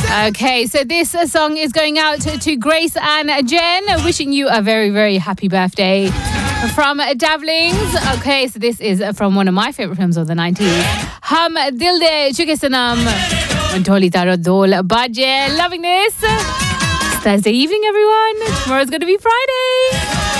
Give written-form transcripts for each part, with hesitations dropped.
Okay, so this song is going out to Grace and Jen, wishing you a very, very happy birthday from Davlings. Okay, so this is from one of my favorite films of the 90s. Hum Dil De Chuke Sanam Toli Taro Dol Baje. Loving this. It's Thursday evening, everyone. Tomorrow's going to be Friday.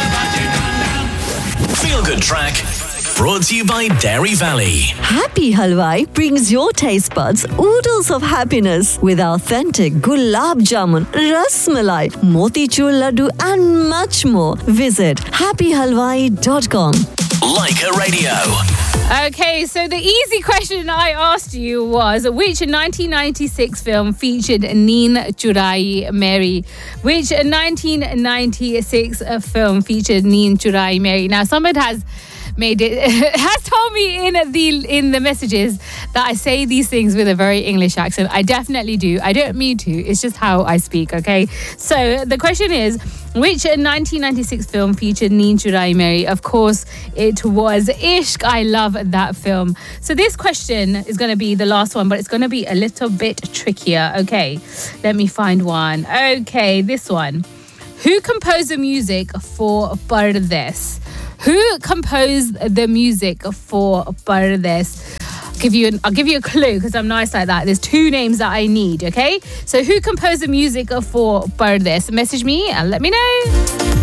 Feel Good Track. Brought to you by Dairy Valley. Happy Halwai brings your taste buds oodles of happiness with authentic gulab jamun, ras malai, motichur laddu and much more. Visit happyhalwai.com. Leica Radio. Okay, so the easy question I asked you was, which 1996 film featured Neen Churai Meri? Which 1996 film featured Neen Churai Meri? Now, someone has told me in the messages that I say these things with a very English accent. I definitely do. I don't mean to. It's just how I speak, okay? So the question is, which 1996 film featured Neen Churai Meri? Of course, it was Ishq. I love that film. So this question is going to be the last one, but it's going to be a little bit trickier. Okay, let me find one. Okay, this one. Who composed the music for Pardes? Who composed the music for Pardes? I'll give you a clue because I'm nice like that. There's two names that I need, okay? So who composed the music for Pardes? Message me and let me know.